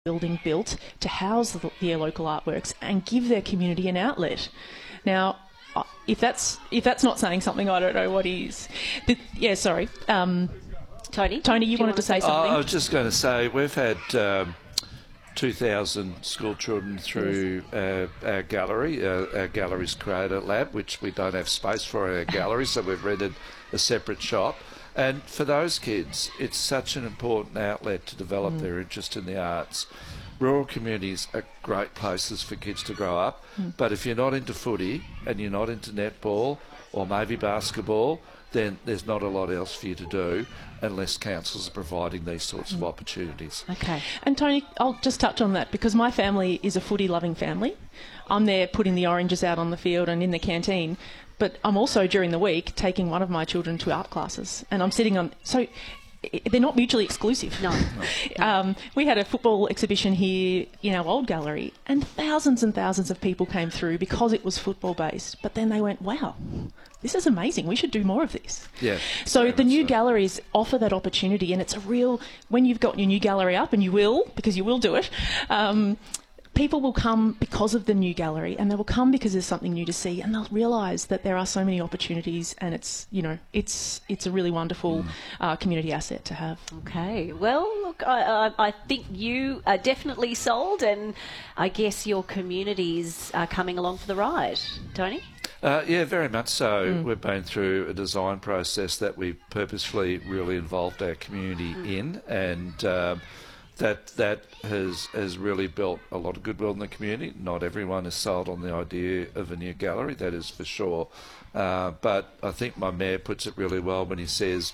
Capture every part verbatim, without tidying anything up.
building built to house the, their local artworks and give their community an outlet. Now, if that's if that's not saying something, I don't know what is. The, yeah, sorry. Um, Tony? Tony, you wanted to say something? I was just going to say, we've had um, two thousand school children through uh, our gallery, uh, our Galleries Creator Lab, which we don't have space for in our gallery, so we've rented a separate shop. And for those kids, it's such an important outlet to develop mm. their interest in the arts. Rural communities are great places for kids to grow up, mm. but if you're not into footy and you're not into netball or maybe basketball, then there's not a lot else for you to do unless councils are providing these sorts mm. of opportunities. Okay. And Tony, I'll just touch on that because my family is a footy-loving family. I'm there putting the oranges out on the field and in the canteen, but I'm also, during the week, taking one of my children to art classes, and I'm sitting on... So they're not mutually exclusive. No. no. Um, we had a football exhibition here in our old gallery, and thousands and thousands of people came through because it was football-based. But then they went, wow, this is amazing. We should do more of this. Yeah. So the new so. galleries offer that opportunity, and it's a real... When you've got your new gallery up, and you will, because you will do it... Um, people will come because of the new gallery, and they will come because there's something new to see, and they'll realise that there are so many opportunities, and it's, you know, it's it's a really wonderful mm. uh, community asset to have. Okay, well, look, I, I, I think you are definitely sold, and I guess your communities are coming along for the ride. Tony? Uh, yeah, very much so. Mm. We've been through a design process that we purposefully really involved our community mm. in, and um, that that has has really built a lot of goodwill in the community. Not everyone is sold on the idea of a new gallery, that is for sure. Uh, but I think my mayor puts it really well when he says,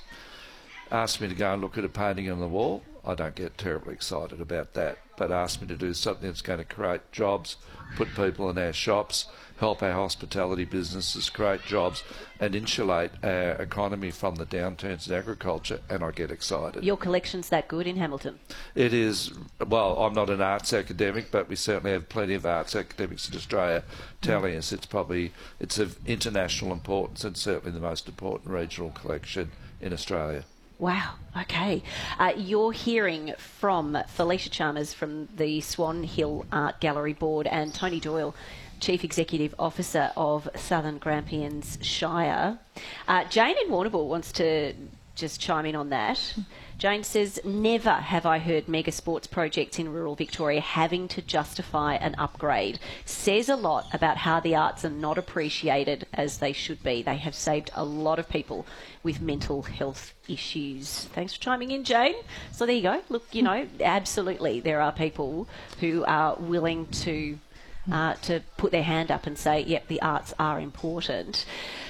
ask me to go and look at a painting on the wall. I don't get terribly excited about that, but ask me to do something that's going to create jobs, put people in our shops, help our hospitality businesses create jobs and insulate our economy from the downturns in agriculture, and I get excited. Your collection's that good in Hamilton? It is. Well, I'm not an arts academic, but we certainly have plenty of arts academics in Australia telling mm. us it's probably it's of international importance and certainly the most important regional collection in Australia. Wow, okay. Uh, you're hearing from Felicia Chalmers from the Swan Hill Art Gallery Board and Tony Doyle, Chief Executive Officer of Southern Grampians Shire. Uh, Jane in Warrnambool wants to just chime in on that. Jane says, never have I heard mega sports projects in rural Victoria having to justify an upgrade. Says a lot about how the arts are not appreciated as they should be. They have saved a lot of people with mental health issues. Thanks for chiming in, Jane. So there you go. Look, you know, absolutely there are people who are willing to uh, to put their hand up and say, yep, the arts are important.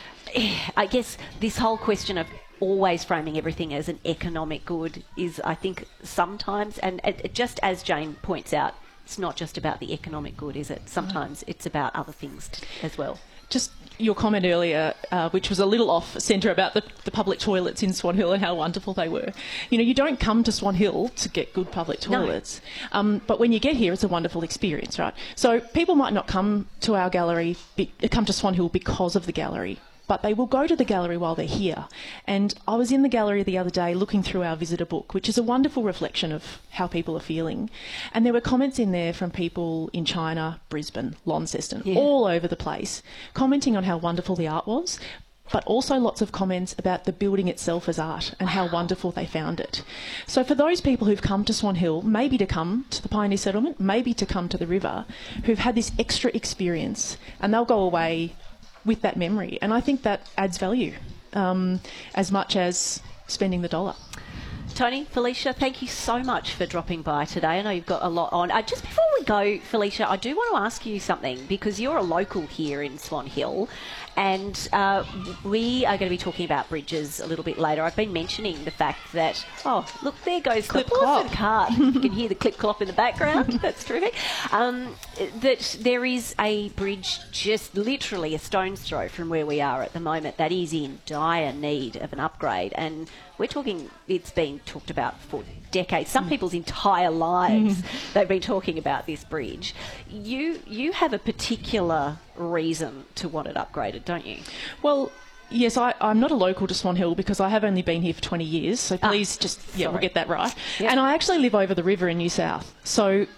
I guess this whole question of always framing everything as an economic good is, I think, sometimes, and it, just as Jane points out, it's not just about the economic good, is it? Sometimes it's about other things t- as well. Just your comment earlier, uh, which was a little off centre about the, the public toilets in Swan Hill and how wonderful they were. You know, you don't come to Swan Hill to get good public toilets, no. um, but when you get here, it's a wonderful experience, right? So people might not come to our gallery, be, come to Swan Hill because of the gallery, but they will go to the gallery while they're here. And I was in the gallery the other day looking through our visitor book, which is a wonderful reflection of how people are feeling. And there were comments in there from people in China, Brisbane, Launceston, yeah. all over the place, commenting on how wonderful the art was, but also lots of comments about the building itself as art and how wonderful they found it. So for those people who've come to Swan Hill, maybe to come to the Pioneer Settlement, maybe to come to the river, who've had this extra experience, and they'll go away with that memory, and I think that adds value um, as much as spending the dollar. Tony, Felicia, thank you so much for dropping by today. I know you've got a lot on. Uh, just before we go, Felicia, I do want to ask you something, because you're a local here in Swan Hill, and uh, we are going to be talking about bridges a little bit later. I've been mentioning the fact that, oh, look, there goes clip the Pawson cart. You can hear the clip-clop in the background. That's terrific. Um, that there is a bridge just literally a stone's throw from where we are at the moment that is in dire need of an upgrade, and we're talking, it's been talked about for decades. Some people's entire lives they've been talking about this bridge. You you have a particular reason to want it upgraded, don't you? Well, Yes, I, I'm not a local to Swan Hill because I have only been here for twenty years, so please Ah, just, yeah, we'll sorry. get that right. Yep. And I actually live over the river in New South, so